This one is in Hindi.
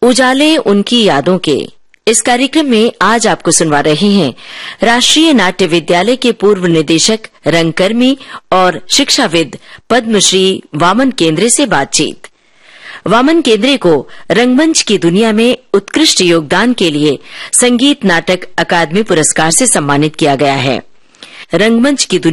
उजाले उनकी यादों के इस कार्यक्रम में आज आपको सुनवा रहे हैं राष्ट्रीय नाट्य विद्यालय के पूर्व निदेशक, रंगकर्मी और शिक्षाविद पद्मश्री वामन केन्द्रे से बातचीत। वामन केन्द्रे को रंगमंच की दुनिया में उत्कृष्ट योगदान के लिए संगीत नाटक अकादमी पुरस्कार से सम्मानित किया गया है। रंगमंच की